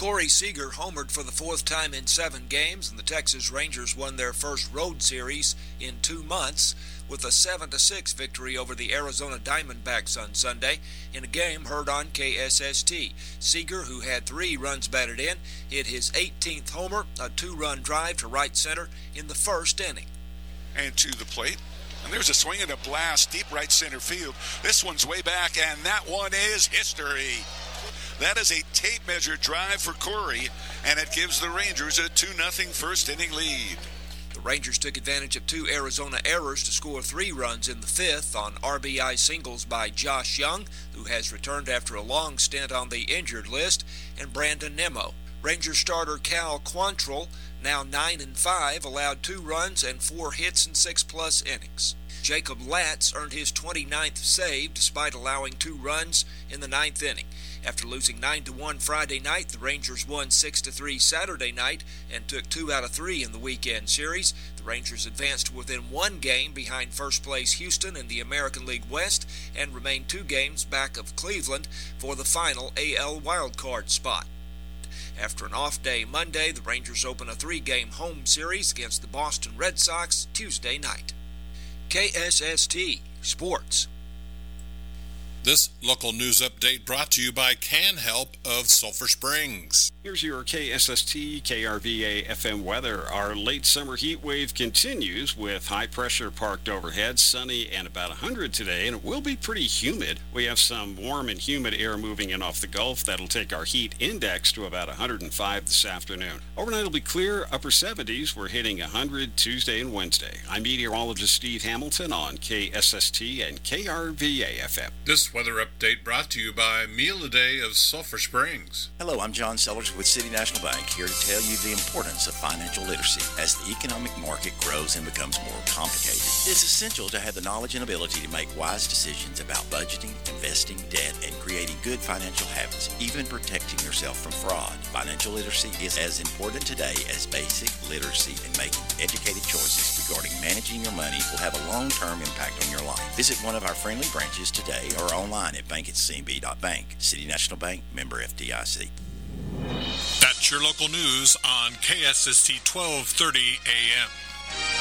Corey Seager homered for the fourth time in 7 games, and the Texas Rangers won their first road series in 2 months with a 7-6 victory over the Arizona Diamondbacks on Sunday in a game heard on KSST. Seager, who had 3 runs batted in, hit his 18th homer, a 2-run drive to right center in the first inning. And to the plate. And there's a swing and a blast deep right center field. This one's way back, and that one is history. That is a tape measure drive for Corey, and it gives the Rangers a 2-0 first inning lead. The Rangers took advantage of 2 Arizona errors to score 3 runs in the 5th on RBI singles by Josh Young, who has returned after a long stint on the injured list, and Brandon Nimmo. Rangers starter Cal Quantrill, now 9-5, allowed 2 runs and 4 hits in 6+ innings. Jacob Latz earned his 29th save despite allowing 2 runs in the 9th inning. After losing 9-1 Friday night, the Rangers won 6-3 Saturday night and took 2 out of 3 in the weekend series. The Rangers advanced within 1 game behind first place Houston in the American League West and remained 2 games back of Cleveland for the final AL wildcard spot. After an off day Monday, the Rangers open a 3-game home series against the Boston Red Sox Tuesday night. KSST Sports. This local news update brought to you by CanHelp of Sulphur Springs. Here's your KSST KRVA FM weather. Our late summer heat wave continues with high pressure parked overhead, sunny and about 100 today, and it will be pretty humid. We have some warm and humid air moving in off the Gulf. That'll take our heat index to about 105 this afternoon. Overnight will be clear, upper 70s. We're hitting 100 Tuesday and Wednesday. I'm meteorologist Steve Hamilton on KSST and KRVA FM. This weather update brought to you by Meal a Day of Sulphur Springs. Hello, I'm John Sellers with City National Bank, here to tell you the importance of financial literacy. As the economic market grows and becomes more complicated, it's essential to have the knowledge and ability to make wise decisions about budgeting, investing, debt, and creating good financial habits, even protecting yourself from fraud. Financial literacy is as important today as basic literacy, and making educated choices regarding managing your money will have a long-term impact on your life. Visit one of our friendly branches today or online at bank@cnb.bank. City National Bank, member FDIC. That's your local news on KSST 1230 AM.